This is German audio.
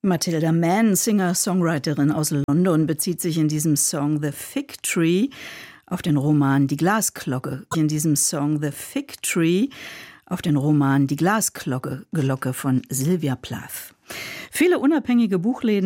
Matilda Mann, Singer-Songwriterin aus London, bezieht sich in diesem Song The Fig Tree auf den Roman Die Glasglocke. In diesem Song The Fig Tree auf den Roman Die Glasglocke von Sylvia Plath. Viele unabhängige Buchläden